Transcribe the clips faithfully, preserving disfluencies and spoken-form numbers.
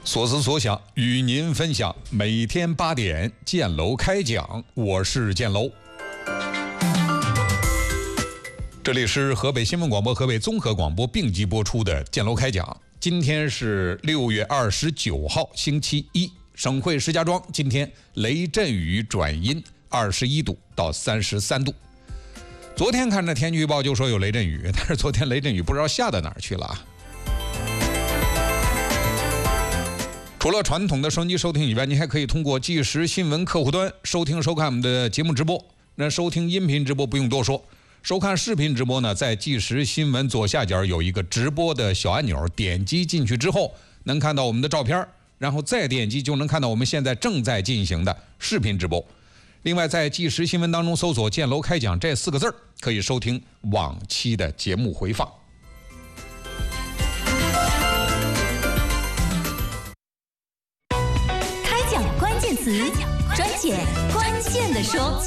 所思所想与您分享，每天八点建楼开讲，我是建楼。这里是河北新闻广播、河北综合广播并机播出的建楼开讲。今天是六月二十九号，星期一，省会石家庄今天雷阵雨转阴，二十一度到三十三度。昨天看着天气预报就说有雷阵雨，但是昨天雷阵雨不知道下到哪儿去了啊。除了传统的收音机收听以外，你还可以通过即时新闻客户端收听收看我们的节目直播。那收听音频直播不用多说，收看视频直播呢，在即时新闻左下角有一个直播的小按钮，点击进去之后能看到我们的照片，然后再点击就能看到我们现在正在进行的视频直播。另外在即时新闻当中搜索建楼开讲这四个字，可以收听往期的节目回放。 词专解关键的说，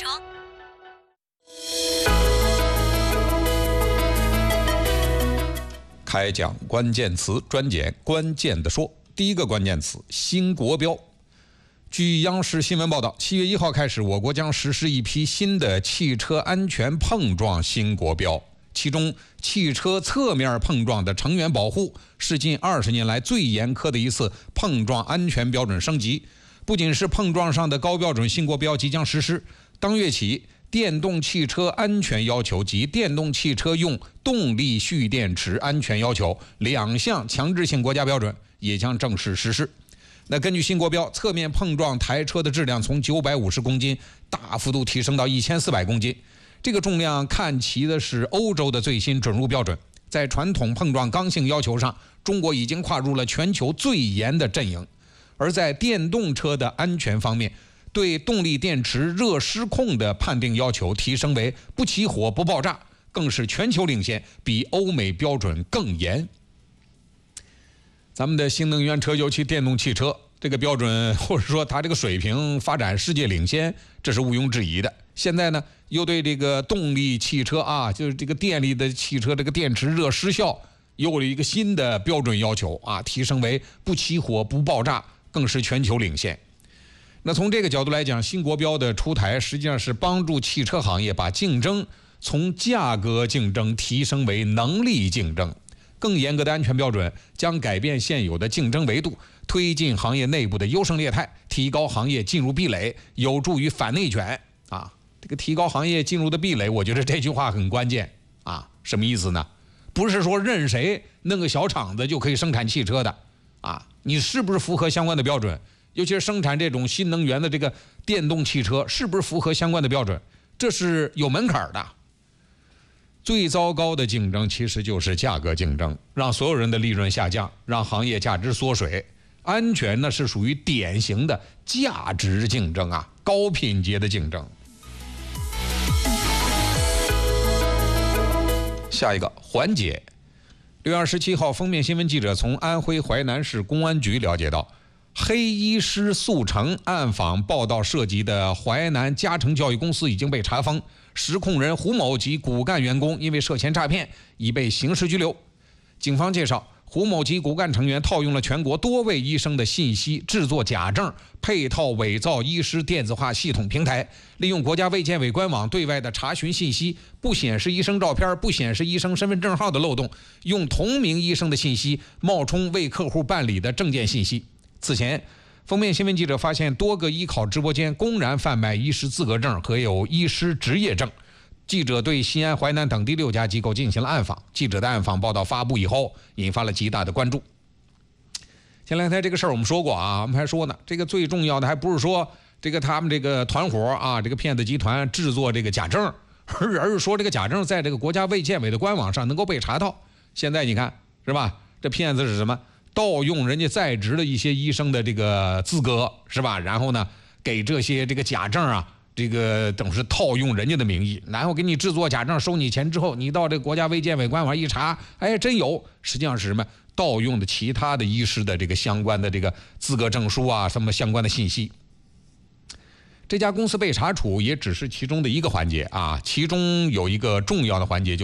开讲关键词专解关键的说。第一个关键词新国标。据央视新闻报道，七月一号开始，我国将实施一批新的汽车安全碰撞新国标，其中汽车侧面碰撞的成员保护是近二十年来最严苛的一次碰撞安全标准升级。不仅是碰撞上的高标准新国标即将实施，当月起，电动汽车安全要求及电动汽车用动力蓄电池安全要求两项强制性国家标准也将正式实施。那根据新国标，侧面碰撞台车的质量从九百五十公斤大幅度提升到一千四百公斤，这个重量看齐的是欧洲的最新准入标准。在传统碰撞刚性要求上，中国已经跨入了全球最严的阵营。而在电动车的安全方面，对动力电池热失控的判定要求提升为不起火不爆炸，更是全球领先，比欧美标准更严。咱们的新能源车，尤其电动汽车，这个标准或者说它这个水平发展世界领先，这是毋庸置疑的。现在呢，又对这个动力汽车啊，就是这个电力的汽车这个电池热失效，又有了一个新的标准要求啊，提升为不起火不爆炸，更是全球领先。那从这个角度来讲，新国标的出台实际上是帮助汽车行业把竞争从价格竞争提升为能力竞争。更严格的安全标准将改变现有的竞争维度，推进行业内部的优胜劣汰，提高行业进入壁垒，有助于反内卷啊。这个提高行业进入的壁垒，我觉得这句话很关键啊。什么意思呢？不是说任谁弄个小厂子就可以生产汽车的啊，你是不是符合相关的标准？尤其是生产这种新能源的这个电动汽车，是不是符合相关的标准？这是有门槛的。最糟糕的竞争其实就是价格竞争，让所有人的利润下降，让行业价值缩水。安全呢是属于典型的价值竞争啊，高品阶的竞争。下一个缓解。六月二十七号，封面新闻记者从安徽淮南市公安局了解到，黑医师速成暗访报道涉及的淮南嘉诚教育公司已经被查封，实控人胡某及骨干员工因为涉嫌诈骗已被刑事拘留。警方介绍，胡某及骨干成员套用了全国多位医生的信息，制作假证，配套伪造医师电子化系统平台，利用国家卫健委官网对外的查询信息不显示医生照片、不显示医生身份证号的漏洞，用同名医生的信息冒充为客户办理的证件信息。此前，封面新闻记者发现多个医考直播间公然贩卖医师资格证和有医师执业证。记者对西安、淮南等第六家机构进行了暗访。记者的暗访报道发布以后，引发了极大的关注。前两天这个事儿我们说过啊，我们还说呢，这个最重要的还不是说这个他们这个团伙啊，这个骗子集团制作这个假证，而而是说这个假证在这个国家卫健委的官网上能够被查到。现在你看是吧？这骗子是什么？盗用人家在职的一些医生的这个资格是吧？然后呢，给这些这个假证啊，这个等是套用人家的名义，然后给你制作假证，收你钱之后，你到这个国家卫健委官网一查，哎，真有，实际上是什么？盗用的其他的医师的这个相关的这个资格证书啊，什么相关的信息。这家公司被查处也只是其中的一个环节啊，其中有一个重要的环节就